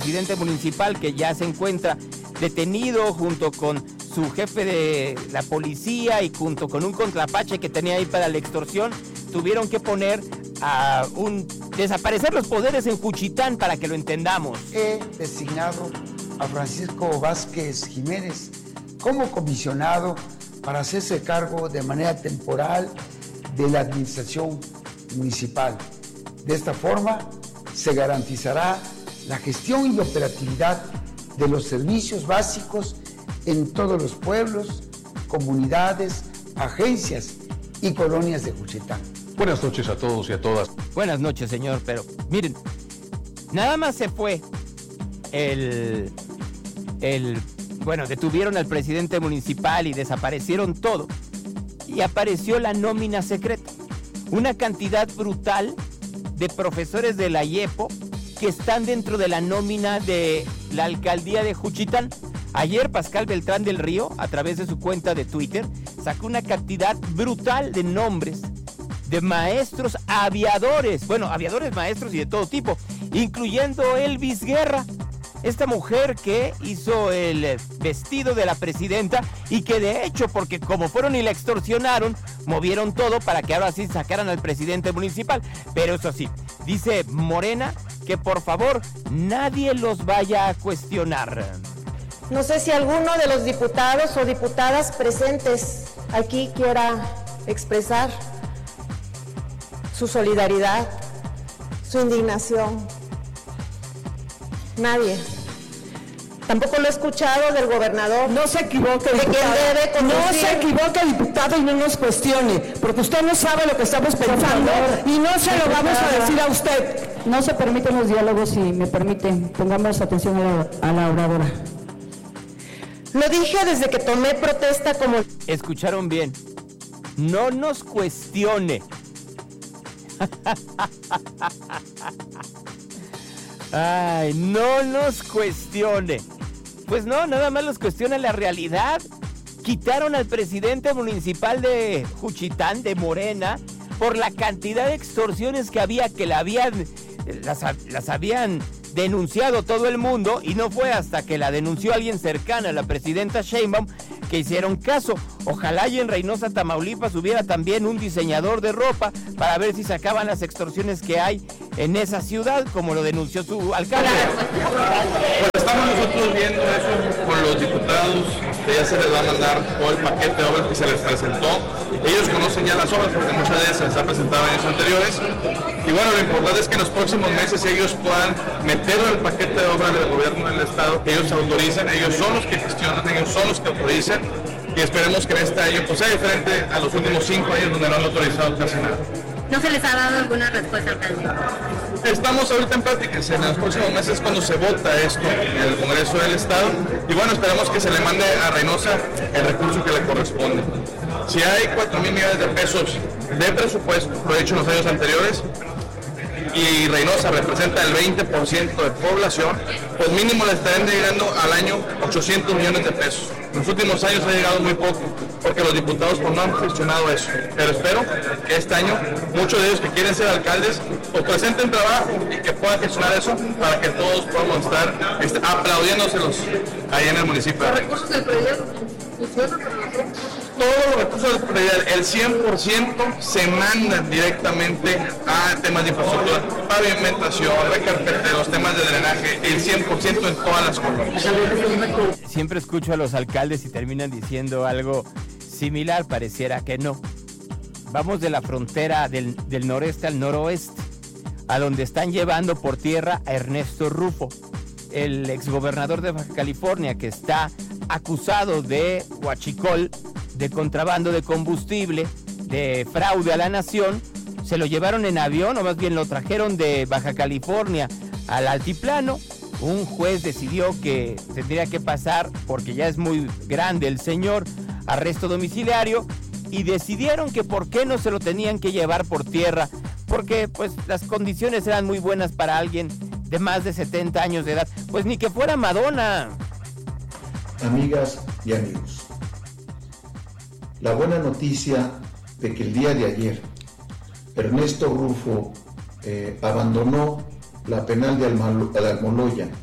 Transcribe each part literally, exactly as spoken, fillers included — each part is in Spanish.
presidente municipal, que ya se encuentra detenido junto con su jefe de la policía y junto con un contrapache que tenía ahí para la extorsión, tuvieron que poner a un desaparecer los poderes en Juchitán, para que lo entendamos. He designado a Francisco Vázquez Jiménez como comisionado para hacerse cargo de manera temporal de la administración municipal. De esta forma se garantizará la gestión y operatividad de los servicios básicos en todos los pueblos, comunidades, agencias y colonias de Juchitán. Buenas noches a todos y a todas. Buenas noches, señor, pero miren, nada más se fue el, el, bueno, detuvieron al presidente municipal y desaparecieron todo, y apareció la nómina secreta, una cantidad brutal de profesores de la IEPO que están dentro de la nómina de la alcaldía de Juchitán. Ayer Pascal Beltrán del Río, a través de su cuenta de Twitter, sacó una cantidad brutal de nombres de maestros aviadores, bueno, aviadores maestros y de todo tipo, incluyendo Elvis Guerra, esta mujer que hizo el vestido de la presidenta y que de hecho, porque como fueron y la extorsionaron, movieron todo para que ahora sí sacaran al presidente municipal. Pero eso sí, dice Morena que por favor nadie los vaya a cuestionar. No sé si alguno de los diputados o diputadas presentes aquí quiera expresar su solidaridad, su indignación. Nadie. Tampoco lo he escuchado del gobernador. No se equivoque, de quien debe conducir. No se equivoque, diputado, y no nos cuestione, porque usted no sabe lo que estamos pensando y no se lo vamos a decir a usted. No se permiten los diálogos, si me permiten. Pongamos atención a la, a la oradora. Lo dije desde que tomé protesta como... Escucharon bien. No nos cuestione. Ay, no nos cuestione. Pues no, nada más los cuestiona la realidad. Quitaron al presidente municipal de Juchitán, de Morena, por la cantidad de extorsiones que había, que la habían, las, las habían denunciado todo el mundo, y no fue hasta que la denunció alguien cercana a la presidenta Sheinbaum que hicieron caso. Ojalá y en Reynosa, Tamaulipas, hubiera también un diseñador de ropa para ver si sacaban las extorsiones que hay en esa ciudad, como lo denunció su alcalde. Pues estamos nosotros viendo eso con los diputados, que ya se les va a mandar todo el paquete de obras que se les presentó. Ellos conocen ya las obras porque muchas de ellas se les ha presentado en años anteriores. Y bueno, lo importante es que en los próximos meses ellos puedan meterlo en el paquete de obras del gobierno del estado, que ellos autoricen, ellos son los que gestionan, ellos son los que autorizan, y esperemos que en este año pues sea diferente a los últimos cinco años donde no han autorizado casi nada. ¿No se les ha dado alguna respuesta, alcalde? Estamos ahorita en prácticas, en los próximos meses cuando se vota esto en el Congreso del Estado, y bueno, esperamos que se le mande a Reynosa el recurso que le corresponde. Si hay cuatro mil millones de pesos de presupuesto, lo he dicho en los años anteriores, y Reynosa representa el veinte por ciento de población, pues mínimo le estarán llegando al año ochocientos millones de pesos. En los últimos años ha llegado muy poco, porque los diputados pues, no han gestionado eso. Pero espero que este año muchos de ellos que quieren ser alcaldes pues presenten trabajo y que puedan gestionar eso para que todos podamos estar este, aplaudiéndoselos ahí en el municipio. ¿Los recursos del proyecto funcionan para nosotros? Todos los recursos del predial, el cien por ciento se mandan directamente a temas de infraestructura, pavimentación, recarpeteros, temas de drenaje, el cien por ciento en todas las colonias. Siempre escucho a los alcaldes y terminan diciendo algo similar, pareciera que no. Vamos de la frontera del, del noreste al noroeste, a donde están llevando por tierra a Ernesto Rufo, el exgobernador de Baja California, que está acusado de huachicol, de contrabando de combustible, de fraude a la nación. Se lo llevaron en avión, o más bien lo trajeron de Baja California al altiplano. Un juez decidió que tendría que pasar, porque ya es muy grande el señor, arresto domiciliario, y decidieron que por qué no se lo tenían que llevar por tierra, porque pues las condiciones eran muy buenas para alguien de más de setenta años de edad, pues ni que fuera Madonna. Amigas y amigos, la buena noticia de que el día de ayer Ernesto Rufo eh, abandonó la penal de, Almalo, de Almoloya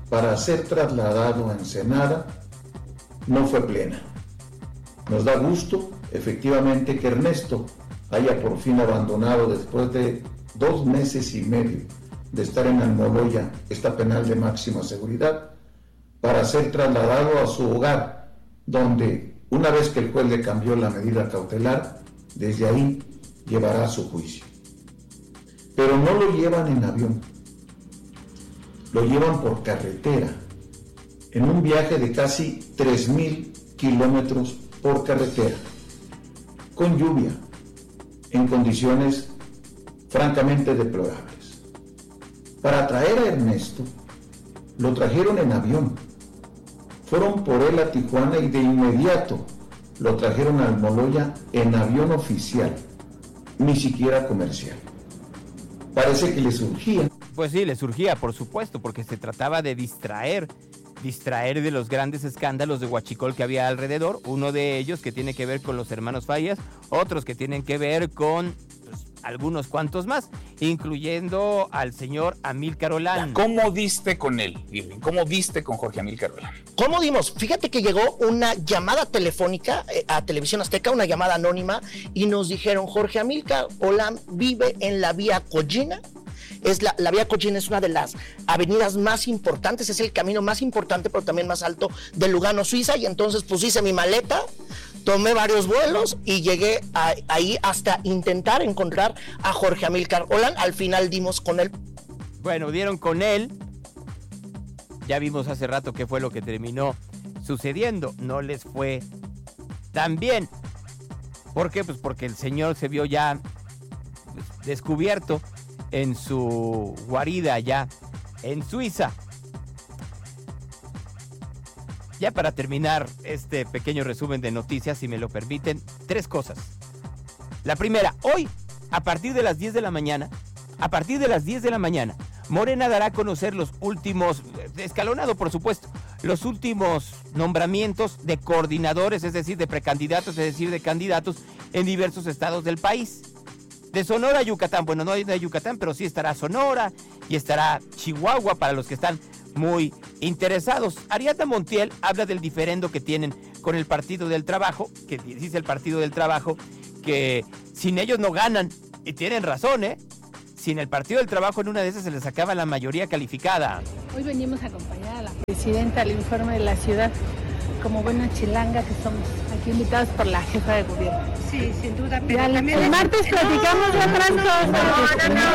para ser trasladado a Ensenada no fue plena. Nos da gusto, efectivamente, que Ernesto haya por fin abandonado después de dos meses y medio de estar en Almoloya, esta penal de máxima seguridad, para ser trasladado a su hogar, donde, una vez que el juez le cambió la medida cautelar, desde ahí llevará su juicio. Pero no lo llevan en avión, lo llevan por carretera, en un viaje de casi tres mil kilómetros por carretera, con lluvia, en condiciones francamente deplorables. Para traer a Ernesto, lo trajeron en avión. Fueron por él a Tijuana y de inmediato lo trajeron a Almoloya en avión oficial, ni siquiera comercial. Parece que le surgía. Pues sí, le surgía, por supuesto, porque se trataba de distraer, distraer de los grandes escándalos de huachicol que había alrededor, uno de ellos que tiene que ver con los hermanos Farías, otros que tienen que ver con pues, algunos cuantos más, incluyendo al señor Amílcar Olán. ¿Cómo diste con él, Irving? ¿Cómo diste con Jorge Amílcar Olán? ¿Cómo dimos? Fíjate que llegó una llamada telefónica eh, a Televisión Azteca, una llamada anónima, y nos dijeron, Jorge Amílcar Olán vive en la vía Collina. Es la, la vía Collina es una de las avenidas más importantes, es el camino más importante, pero también más alto de Lugano, Suiza, y entonces pues hice mi maleta, tomé varios vuelos y llegué a, ahí hasta intentar encontrar a Jorge Amílcar Olán. Al final dimos con él. Bueno, dieron con él. Ya vimos hace rato qué fue lo que terminó sucediendo. No les fue tan bien. ¿Por qué? Pues porque el señor se vio ya pues, descubierto en su guarida allá en Suiza. Ya para terminar este pequeño resumen de noticias, si me lo permiten, tres cosas. La primera, hoy, a partir de las diez de la mañana, a partir de las diez de la mañana, Morena dará a conocer los últimos, escalonado por supuesto, los últimos nombramientos de coordinadores, es decir, de precandidatos, es decir, de candidatos en diversos estados del país. De Sonora a Yucatán, bueno, no hay de Yucatán, pero sí estará Sonora y estará Chihuahua para los que están muy interesados. Ariadna Montiel habla del diferendo que tienen con el Partido del Trabajo, que dice el Partido del Trabajo que sin ellos no ganan, y tienen razón, ¿eh? Sin el Partido del Trabajo en una de esas se les acaba la mayoría calificada. Hoy venimos a acompañar a la presidenta al informe de la ciudad, como buena chilanga que somos, aquí invitados por la jefa de gobierno. Sí, sin duda, pero el, también... el martes platicamos de otras cosas. No, no,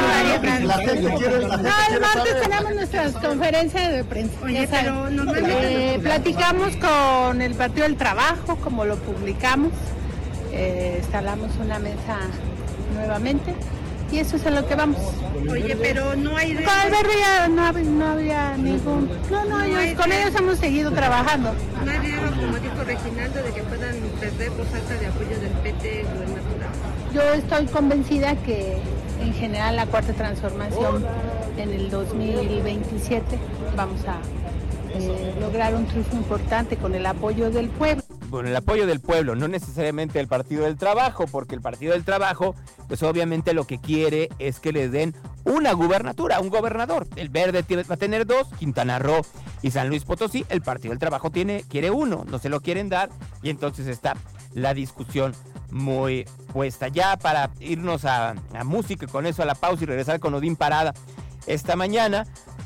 no, no, el martes tenemos nuestras conferencias de prensa. Oye, pero normalmente... Eh, platicamos con el Partido del Trabajo, como lo publicamos, eh, instalamos una mesa nuevamente. Y eso es a lo que vamos. Oye, pero no hay... Con Alberto ya no, hab- no había ningún... No, no, no ellos, hay con riesgo. ellos hemos seguido trabajando. No hay riesgo, como dijo Reginaldo, de que puedan perder por falta de apoyo del P T gubernatural. Yo estoy convencida que en general la Cuarta Transformación en el dos mil veintisiete vamos a eh, lograr un triunfo importante con el apoyo del pueblo. Bueno, el apoyo del pueblo, no necesariamente del Partido del Trabajo, porque el Partido del Trabajo, pues obviamente lo que quiere es que le den una gubernatura, un gobernador. El Verde tiene, va a tener dos, Quintana Roo y San Luis Potosí. El Partido del Trabajo tiene, quiere uno, no se lo quieren dar, y entonces está la discusión muy puesta. Ya para irnos a, a música, con eso a la pausa y regresar con Odín Parada esta mañana,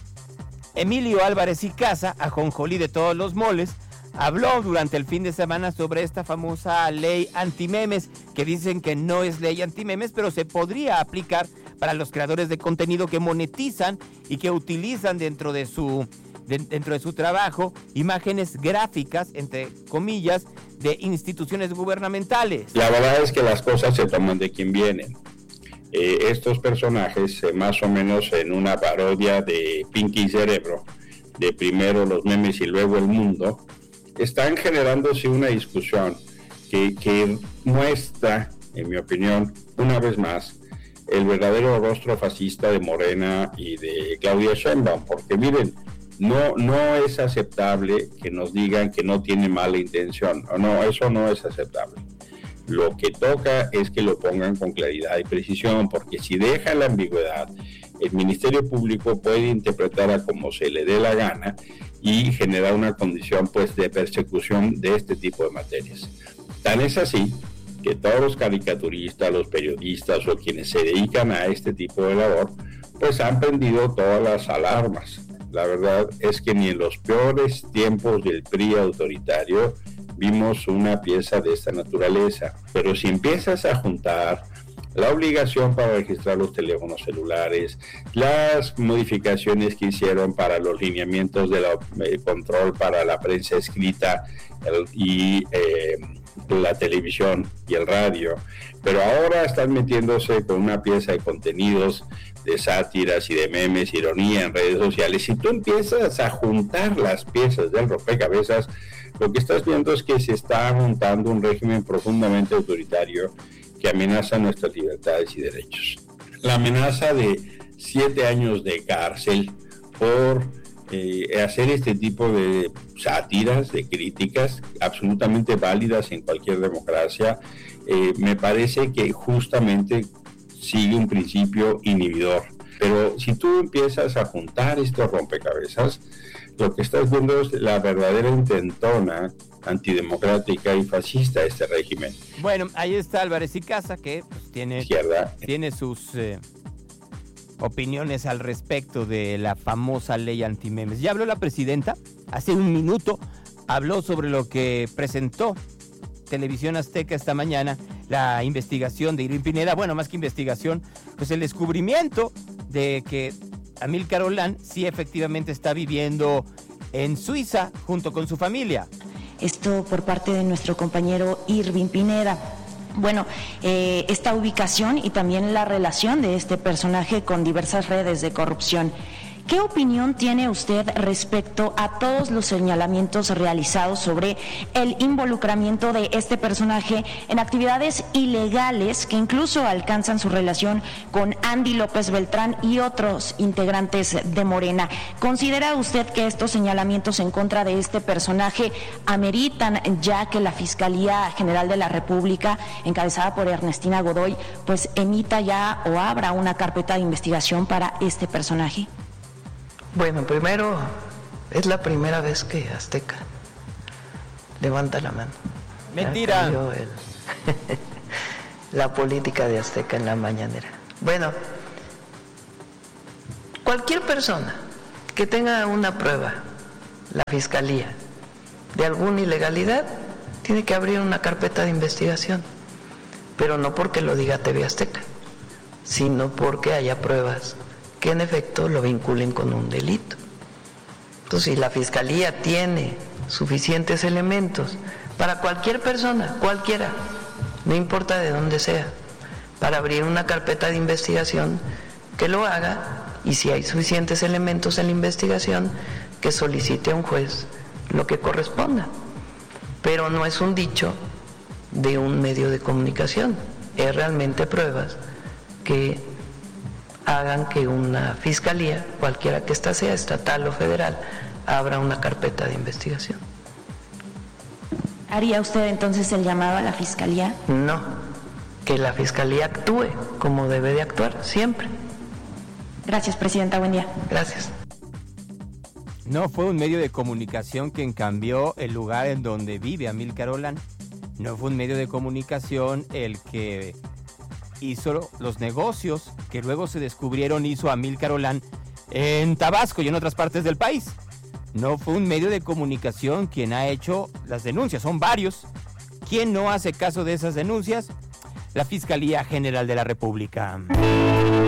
Emilio Álvarez y Casa, ajonjolí de todos los moles, habló durante el fin de semana sobre esta famosa ley antimemes, que dicen que no es ley antimemes, pero se podría aplicar para los creadores de contenido que monetizan y que utilizan dentro de su, de, dentro de su trabajo imágenes gráficas, entre comillas, de instituciones gubernamentales. La verdad es que las cosas se toman de quien vienen. Eh, estos personajes, eh, más o menos en una parodia de Pinky Cerebro, de primero los memes y luego el mundo, están generándose una discusión que, que muestra, en mi opinión, una vez más, el verdadero rostro fascista de Morena y de Claudia Sheinbaum, porque miren, no, no es aceptable que nos digan que no tiene mala intención, no, eso no es aceptable. Lo que toca es que lo pongan con claridad y precisión, porque si dejan la ambigüedad, el Ministerio Público puede interpretar a como se le dé la gana y generar una condición pues de persecución de este tipo de materias. Tan es así que todos los caricaturistas, los periodistas o quienes se dedican a este tipo de labor, pues han prendido todas las alarmas. La verdad es que ni en los peores tiempos del P R I autoritario vimos una pieza de esta naturaleza. Pero si empiezas a juntar la obligación para registrar los teléfonos celulares, las modificaciones que hicieron para los lineamientos de la, eh, control para la prensa escrita el, y eh, la televisión y el radio, pero ahora están metiéndose con una pieza de contenidos de sátiras y de memes, ironía en redes sociales. Si tú empiezas a juntar las piezas del rompecabezas, lo que estás viendo es que se está montando un régimen profundamente autoritario que amenaza nuestras libertades y derechos. La amenaza de siete años de cárcel por eh, hacer este tipo de sátiras, de críticas absolutamente válidas en cualquier democracia, eh, me parece que justamente sigue un principio inhibidor. Pero si tú empiezas a juntar estos rompecabezas, lo que estás viendo es la verdadera intentona antidemocrática y fascista de este régimen. Bueno, ahí está Álvarez y Casa, que pues, tiene, Izquierda. tiene sus eh, opiniones al respecto de la famosa ley antimemes. Ya habló la presidenta, hace un minuto, habló sobre lo que presentó Televisión Azteca esta mañana, la investigación de Irving Pineda. Bueno, más que investigación, pues el descubrimiento de que Amílcar Olán sí efectivamente está viviendo en Suiza junto con su familia. Esto por parte de nuestro compañero Irving Pineda. Bueno, eh, esta ubicación y también la relación de este personaje con diversas redes de corrupción. ¿Qué opinión tiene usted respecto a todos los señalamientos realizados sobre el involucramiento de este personaje en actividades ilegales que incluso alcanzan su relación con Andy López Beltrán y otros integrantes de Morena? ¿Considera usted que estos señalamientos en contra de este personaje ameritan ya que la Fiscalía General de la República, encabezada por Ernestina Godoy, pues emita ya o abra una carpeta de investigación para este personaje? Bueno, primero, es la primera vez que Azteca levanta la mano. Mentira. El, la política de Azteca en la mañanera. Bueno, cualquier persona que tenga una prueba, la Fiscalía, de alguna ilegalidad, tiene que abrir una carpeta de investigación. Pero no porque lo diga T V Azteca, sino porque haya pruebas que en efecto lo vinculen con un delito. Entonces, si la Fiscalía tiene suficientes elementos para cualquier persona, cualquiera, no importa de dónde sea, para abrir una carpeta de investigación, que lo haga, y si hay suficientes elementos en la investigación, que solicite a un juez lo que corresponda. Pero no es un dicho de un medio de comunicación, es realmente pruebas que hagan que una fiscalía, cualquiera que ésta sea, estatal o federal, abra una carpeta de investigación. ¿Haría usted entonces el llamado a la fiscalía? No, que la fiscalía actúe como debe de actuar, siempre. Gracias, presidenta, buen día. Gracias. No fue un medio de comunicación quien cambió el lugar en donde vive Amílcar Olán. No fue un medio de comunicación el que hizo los negocios que luego se descubrieron hizo Amílcar Olán en Tabasco y en otras partes del país. No fue un medio de comunicación quien ha hecho las denuncias, son varios. ¿Quién no hace caso de esas denuncias? La Fiscalía General de la República.